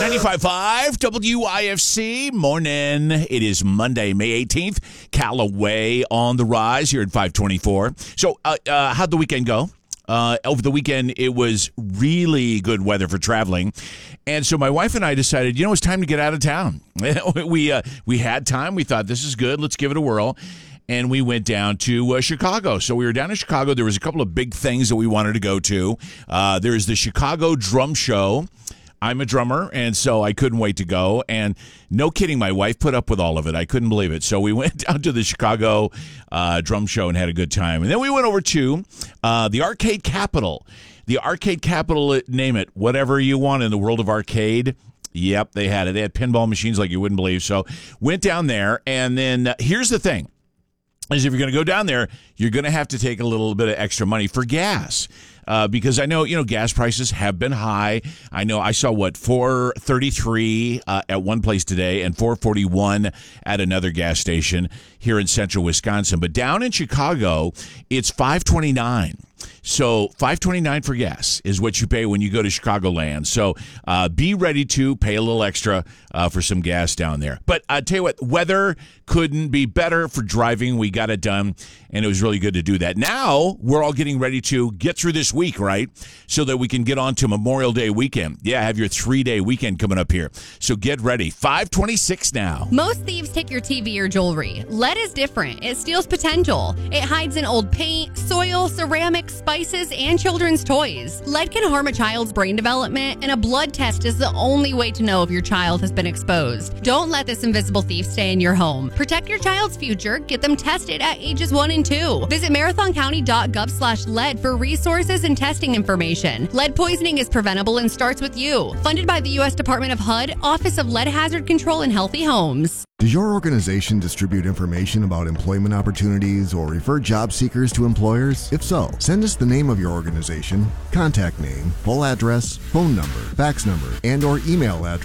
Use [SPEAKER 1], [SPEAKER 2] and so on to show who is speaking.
[SPEAKER 1] 95.5 WIFC. Morning. It is Monday, May 18th. Callaway on the rise here at 524. So how'd the weekend go? Over the weekend, it was really good weather for traveling. And so my wife and I decided, it's time to get out of town. We had time. We thought, this is good. Let's give it a whirl. And we went down to Chicago. So we were down in Chicago. There was a couple of big things that we wanted to go to. There's the Chicago Drum Show. I'm a drummer, and so I couldn't wait to go. And no kidding, my wife put up with all of it. I couldn't believe it. So we went down to the Chicago Drum Show and had a good time. And then we went over to the Arcade Capital. The Arcade Capital, name it, whatever you want in the world of arcade. Yep, they had it. They had pinball machines like you wouldn't believe. So went down there, and then here's the thing. Is if you're going to go down there, you're going to have to take a little bit of extra money for gas. Because I know, gas prices have been high. I know I saw, $4.33 at one place today and $4.41 at another gas station here in central Wisconsin. But down in Chicago, it's $5.29. So $5.29 for gas is what you pay when you go to Chicagoland. So be ready to pay a little extra for some gas down there. But I tell you what, weather couldn't be better for driving. We got it done, and it was really good to do that. Now we're all getting ready to get through this week, right? So that we can get on to Memorial Day weekend. Yeah, have your 3-day weekend coming up here. So get ready. 5:26 now.
[SPEAKER 2] Most thieves take your TV or jewelry. Lead is different. It steals potential. It hides in old paint, soil, ceramics, spices, and children's toys. Lead can harm a child's brain development, and a blood test is the only way to know if your child has been exposed. Don't let this invisible thief stay in your home. Protect your child's future. Get them tested at ages 1 and 2. Visit marathoncounty.gov/lead for resources and testing information. Lead poisoning is preventable and starts with you. Funded by the U.S. Department of HUD, Office of Lead Hazard Control and Healthy Homes.
[SPEAKER 3] Does your organization distribute information about employment opportunities or refer job seekers to employers? If so, send us the name of your organization, contact name, full address, phone number, fax number, and/or email address